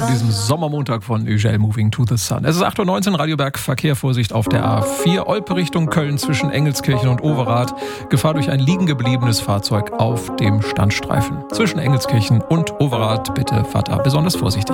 an diesem Sommermontag von UGL Moving to the Sun. Es ist 8.19 Uhr, Radioberg, Verkehr, Vorsicht auf der A4, Olpe Richtung Köln zwischen Engelskirchen und Overath. Gefahr durch ein liegen gebliebenes Fahrzeug auf dem Standstreifen. Zwischen Engelskirchen und Overath bitte fahrt da besonders vorsichtig.